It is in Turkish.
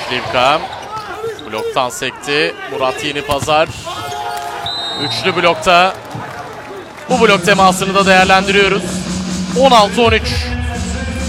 Slivka. Bloktan sekti. Murat Yenipazar. Üçlü blokta. Bu blok temasını da değerlendiriyoruz. 16-13.